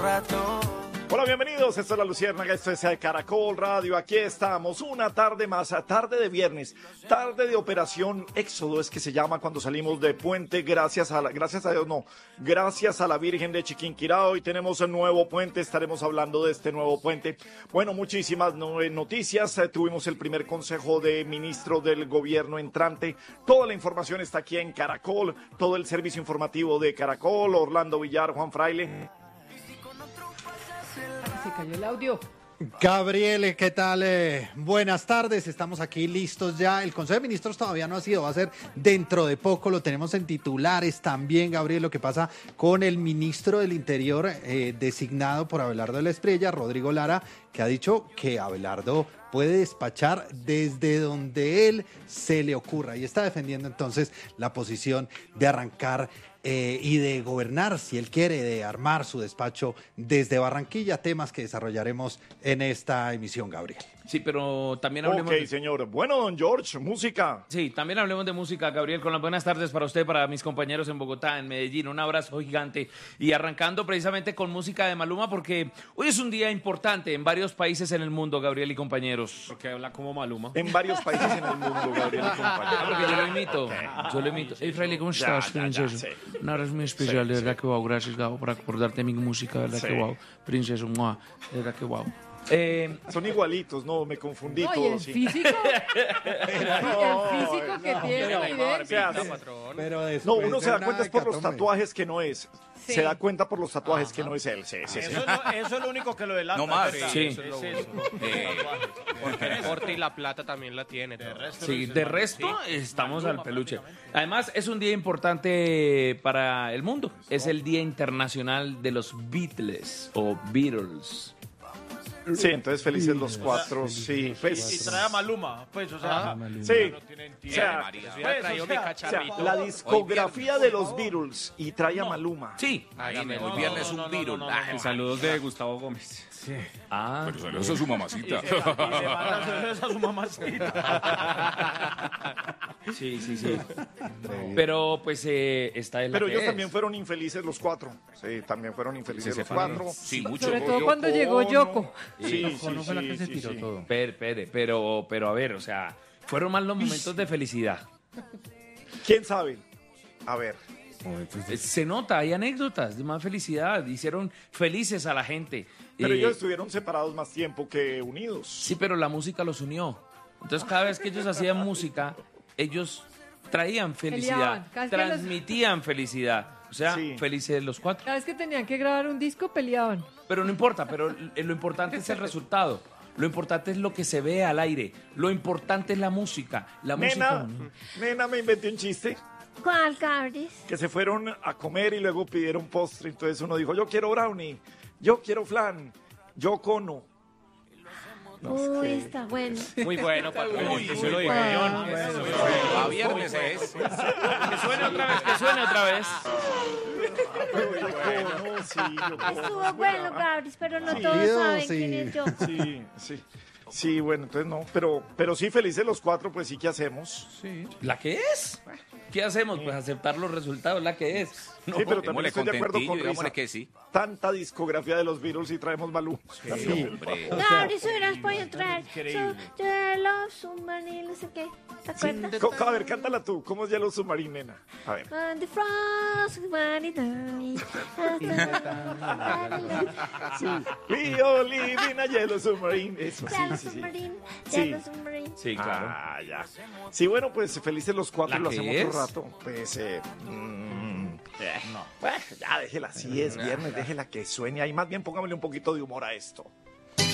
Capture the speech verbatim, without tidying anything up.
rato. Hola, bienvenidos, esto es La Luciérnaga, esto es Caracol Radio, aquí estamos, una tarde más, tarde de viernes, tarde de Operación Éxodo, es que se llama cuando salimos de puente, gracias a la, gracias a Dios, no, gracias a la Virgen de Chiquinquirá. Hoy tenemos un nuevo puente, estaremos hablando de este nuevo puente. Bueno, muchísimas noticias, eh, tuvimos el primer consejo de ministro del gobierno entrante, toda la información está aquí en Caracol, todo el servicio informativo de Caracol, Orlando Villar, Juan Fraile. Se cayó el audio. Gabriel, ¿qué tal? Eh, buenas tardes, estamos aquí listos ya. El Consejo de Ministros todavía no ha sido, va a ser dentro de poco, lo tenemos en titulares también, Gabriel, lo que pasa con el ministro del Interior eh, designado por Abelardo de la Espriella, Rodrigo Lara, que ha dicho que Abelardo puede despachar desde donde él se le ocurra y está defendiendo entonces la posición de arrancar Eh, y de gobernar, si él quiere, de armar su despacho desde Barranquilla, temas que desarrollaremos en esta emisión, Gabriel. Sí, pero también hablemos... Ok, de... señor. Bueno, don George, música. Sí, también hablemos de música, Gabriel, con las buenas tardes para usted, para mis compañeros en Bogotá, en Medellín. Un abrazo gigante. Y arrancando precisamente con música de Maluma, porque hoy es un día importante en varios países en el mundo, Gabriel y compañeros. Porque habla como Maluma. En varios países en el mundo, Gabriel y compañeros. Ah, porque yo lo imito. Yo lo imito. Hey, Fraile, ¿cómo estás? Ya, ya, ya, sí. Una hora es muy especial, de verdad que wow. Gracias, Gabo, por acordarte mi música, de verdad Sí. que wow. Princesa, mua, de verdad que wow. Eh, Son igualitos, no, me confundí No, y todo. el Sí. físico, el físico que tiene, pero- evidente. o sea, No, patrón. Pero No, después uno de se da una cuenta es por los hecatombe. tatuajes que no es. Sí. Se da cuenta por los tatuajes que no es él. Sí, sí, sí. Eso, no- eso es lo único que lo delata. No más. ¿verdad? Sí. Eso es lo Sí. único. Porque el corte y la plata también la tiene. todo. Sí, de resto estamos al peluche. Además, es un día importante para el mundo. Es el Día Internacional de los Beatles o Beatles. Sí, entonces felices los cuatro. Sí, Y pues. trae a Maluma, pues, o sea, Sí. no tienen O tiempo. sea, María. Yo hubiera traído mi o sea, cacharrito. la discografía de los Beatles y trae a Maluma. Sí. Hágame, No, hoy no, viernes no, un no, virus. no, no, no, no. Saludos de Gustavo Gómez. Ah, Pero saludos a su mamacita. Y le manda saludos a su mamacita. sí, sí, sí. Pero pues eh, está en la Pero que ellos es. también fueron infelices los cuatro. Sí, también fueron infelices los cuatro. Sí, mucho. Sobre todo Yoko cuando llegó Ono. Yoko. Sí, Yoko sí, Ono fue la sí, que se sí, tiró sí. todo. Pere, pere, pero, pero a ver, o sea, fueron más los momentos de felicidad. ¿Quién sabe? A ver. Eh, Se nota, hay anécdotas de más felicidad. Hicieron felices a la gente. Pero Eh, ellos estuvieron separados más tiempo que unidos. Sí, pero la música los unió. Entonces, cada vez que ellos hacían música, ellos traían felicidad, Peleaban, casi que los- transmitían felicidad. O sea, Sí. felices los cuatro. Cada vez que tenían que grabar un disco, peleaban. Pero no importa, pero eh, lo importante es el resultado. Lo importante es lo que se ve al aire. Lo importante es la música. La Nena, música. nena, me inventé un chiste. ¿Cuál, Cabris? Que se fueron a comer y luego pidieron postre. Entonces uno dijo, yo quiero brownie, yo quiero flan, yo cono. No, es Uy, que- está bueno. Muy bueno, patrón. Uy, Eso lo dijo Ah, John. A viernes es. Que suene otra vez, que suene otra vez. Yo cono, sí, yo cono. Estuvo bueno, Cabris, pero no Sí. todos saben Sí. quién es yo. Sí, sí. Sí, bueno, entonces no, pero, pero sí, felices los cuatro, pues sí, ¿qué hacemos? ¿La que es? ¿Qué hacemos? Pues aceptar los resultados, la que es. No, Sí, pero también Démosle estoy de acuerdo contentillo, con digámosle Risa. que sí. Tanta discografía de los Beatles y traemos Malú. Sí. Hombre. Cabris, hubieras podido traer. So, Yellow Submarine, no sé qué. ¿Te acuerdas? Co- A ver, cántala tú. ¿Cómo es Yellow Submarine, nena? A ver. On the frost, when it dies. We all live in a Yellow Submarine. Eso, sí, Yellow sí, sí. Submarine, Sí. Yellow Submarine. Sí, claro. Ah, ya. Sí, bueno, pues felices los cuatro, ¿La lo que hacemos es? otro rato. Pues, eh, mm, no. Bueno, ya déjela así, es viernes, déjela que suene ahí. Más bien póngamele un poquito de humor a esto.